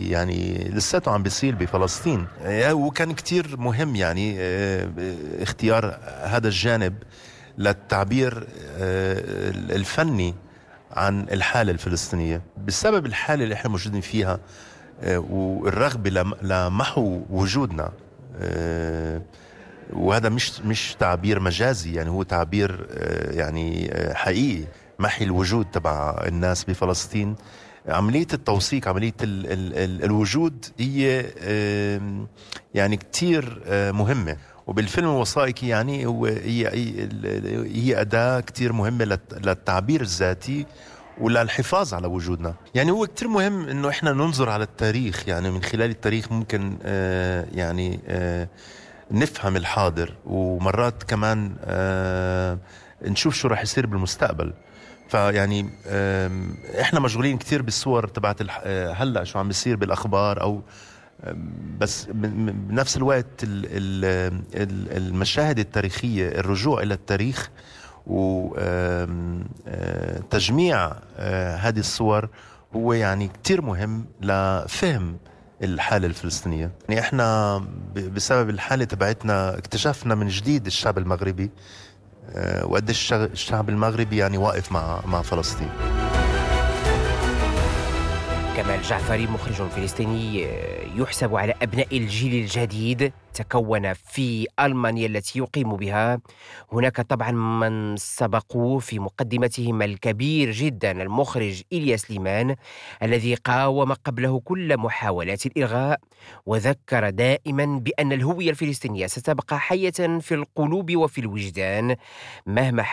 يعني لساته عم بيصير بفلسطين. وكان كتير مهم يعني اختيار هذا الجانب للتعبير الفني عن الحالة الفلسطينية بسبب الحالة اللي احنا موجودين فيها، والرغبة لمحو وجودنا. وهذا مش تعبير مجازي، يعني هو تعبير يعني حقيقي، محي الوجود تبع الناس بفلسطين. عملية التوثيق، عملية الوجود هي يعني كتير مهمة. وبالفيلم الوثائقي يعني هي أداة كتير مهمة للتعبير الذاتي وللحفاظ على وجودنا. يعني هو كتير مهم انه احنا ننظر على التاريخ، يعني من خلال التاريخ ممكن نفهم الحاضر، ومرات كمان نشوف شو راح يصير بالمستقبل. فيعني احنا مشغولين كتير بالصور تبعت هلا شو عم بيصير بالاخبار، او بس بنفس الوقت المشاهد التاريخية، الرجوع الى التاريخ وتجميع هذه الصور هو يعني كتير مهم لفهم الحالة الفلسطينية. يعني احنا بسبب الحالة تبعتنا اكتشفنا من جديد الشعب المغربي، وقديش الشعب المغربي يعني واقف مع فلسطين. كمال جعفري مخرج فلسطيني يحسب على أبناء الجيل الجديد، تكون في ألمانيا التي يقيم بها. هناك طبعا من سبقوه في مقدمتهم الكبير جدا المخرج إليا سليمان، الذي قاوم قبله كل محاولات الإلغاء، وذكر دائما بأن الهوية الفلسطينية ستبقى حية في القلوب وفي الوجدان مهما